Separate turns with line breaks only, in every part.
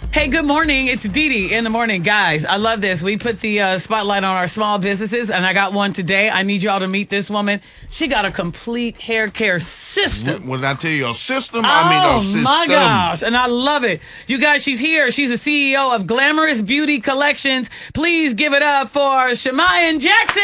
Hey, good morning. It's Dee Dee in the morning. Guys, I love this. We put the spotlight on our small businesses, and I got one today. I need y'all to meet this woman. She got a complete hair care system.
When I tell you a system, I mean a system.
Oh, my gosh. And I love it. You guys, she's here. She's the CEO of Glamorous Beauty Collections. Please give it up for Shemaya Jackson.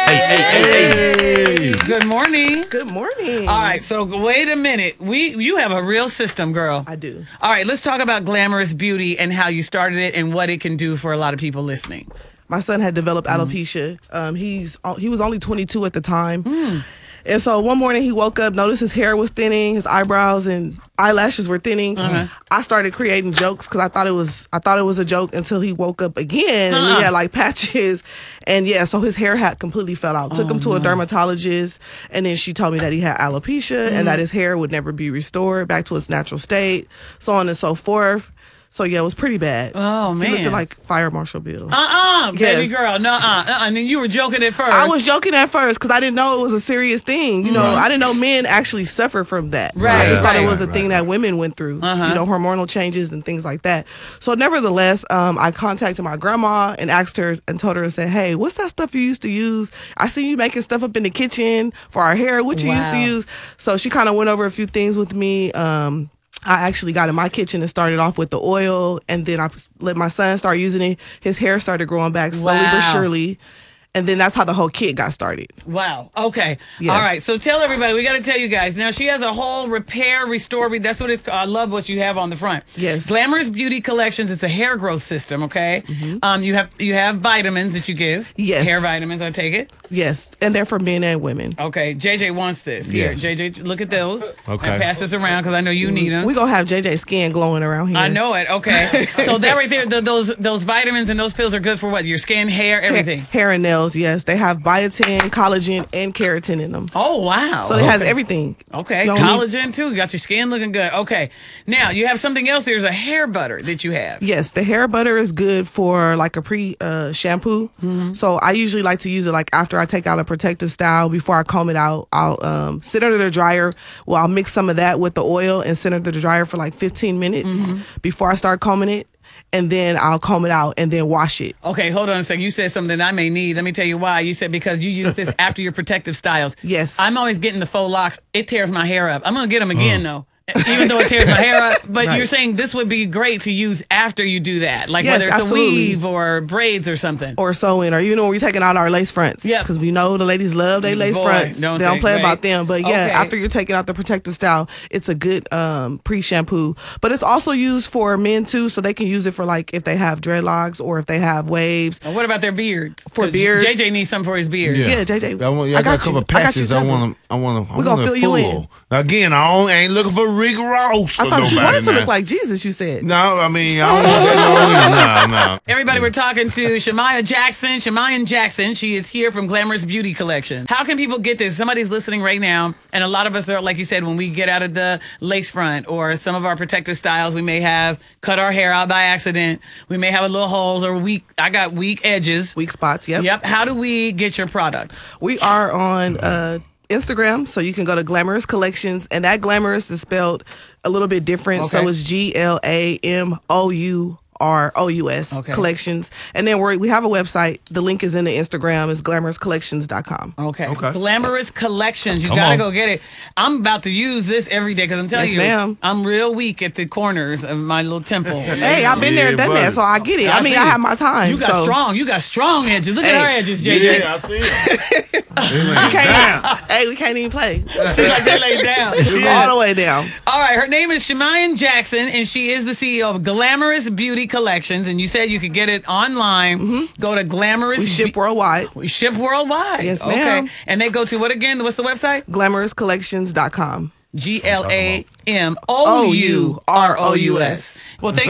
Hey.
Good morning.
Good morning.
All right, so wait a minute. You have a real system, girl.
I do.
All right, let's talk about Glamorous Beauty and how you started it and what it can do for a lot of people listening.
My son had developed alopecia. He was only 22 at the time. And so one morning he woke up, noticed his hair was thinning, his eyebrows and eyelashes were thinning. I started creating jokes because I thought it was a joke until he woke up again and he had like patches. And yeah, so his hair had completely fell out. Took him to a dermatologist, and then she told me that he had alopecia and that his hair would never be restored back to its natural state, so on and so forth. So yeah, it was pretty bad.
Oh man,
he looked like Fire Marshal Bill.
Baby girl, I mean, you were joking at first.
I was joking at first because I didn't know it was a serious thing. You know, I didn't know men actually suffer from that.
Right.
I just thought it was a thing that women went through. You know, hormonal changes and things like that. So nevertheless, I contacted my grandma and asked her and told her and said, "Hey, what's that stuff you used to use? I see you making stuff up in the kitchen for our hair. What you used to use?" So she kind of went over a few things with me. I actually got in my kitchen and started off with the oil, and then I let my son start using it. His hair started growing back slowly but surely. And then that's how the whole kit got started.
Wow. Okay.
Yeah.
All right. So tell everybody, we got to tell you guys. Now, she has a whole repair, restore. That's what it's called. I love what you have on the front.
Yes.
Glamorous Beauty Collections. It's a hair growth system, okay? You have vitamins that you give.
Yes.
Hair vitamins, I take it.
Yes. And they're for men and women.
Okay. JJ wants this. Here,
Yes.
JJ, look at those.
Okay.
And pass this around because I know you need them.
We're going to have JJ skin glowing around here.
I know it. Okay. So that right there, those vitamins and those pills are good for what? Your skin, hair, everything.
Hair and nails, yes. They have biotin, collagen, and keratin in them.
Oh, wow.
So it has everything.
Okay,
You don't
collagen too. You got your skin looking good. Okay, now you have something else. There's a hair butter that you have.
Yes, the hair butter is good for like a shampoo. So I usually like to use it like after I take out a protective style. Before I comb it out, I'll sit under the dryer. Well, I'll mix some of that with the oil and sit under the dryer for like 15 minutes before I start combing it. And then I'll comb it out and then wash it.
Okay, hold on a second. You said something I may need. Let me tell you why. You said because you use this after your protective styles.
Yes.
I'm always getting the faux locks. It tears my hair up. I'm going to get them again, though. Even though it tears my hair up. But you're saying this would be great to use after you do that. Like
Yes,
whether it's
absolutely.
a weave or braids or something.
Or sewing, or when we're taking out our lace fronts.
Yep.
Because we know the ladies love their lace
Boy,
fronts.
don't
They don't
they?
play
Right.
about them. But yeah,
Okay.
after you're taking out the protective style, it's a good pre-shampoo. But it's also used for men too, so they can use it for like if they have dreadlocks or if they have waves.
And what about their beards?
For
'Cause
JJ
JJ needs some for his beard.
Yeah, JJ.
I got a couple of patches. I want to.
We gonna fill you in.
Now, again, ain't looking for Rick Ross.
I thought you wanted to
now.
look like Jesus, you said.
No, I mean, I don't want that. No.
Everybody, we're talking to Shemaya Jackson. Shemaya Jackson. She is here from Glamorous Beauty Collection. How can people get this? Somebody's listening right now, and a lot of us are, like you said, when we get out of the lace front or some of our protective styles, we may have cut our hair out by accident. We may have a little holes or I got weak edges.
Weak spots, yep.
Yep. How do we get your product?
We are on Instagram, so you can go to Glamorous Collections, and that Glamorous is spelled a little bit different.
Okay.
So it's GLAMOUROUS Collections. And then we have a website. The link is in the Instagram. It's glamourous.collections.com.
Okay.
Okay.
Glamorous Collections. You
Come
gotta
on.
go get it. I'm about to use this every day because I'm telling
Yes,
you,
ma'am.
I'm real weak at the corners of my little temple.
Hey, I've been there and done
buddy.
that, so I get it. I mean,
see
I
it.
have my time.
You got
so
strong. You got strong edges. Look at
Hey,
her edges, JJ.
Yeah, I see it.
Hey, we can't even play.
She's like they lay down.
All the way down.
All right, her name is Shemaya Jackson, and she is the CEO of Glamorous Beauty Collections. And you said you could get it online. Go to Glamorous.
We ship worldwide.
We ship worldwide.
Yes,
Okay.
ma'am.
And they go to what again? What's the website?
Glamourous.collections.com.
GLAMOUROUS. Well, thank